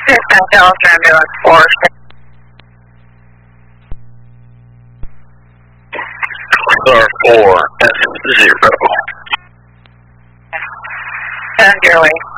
Dispatch Alice Ambulance 4. Star 4 S0. Send your way.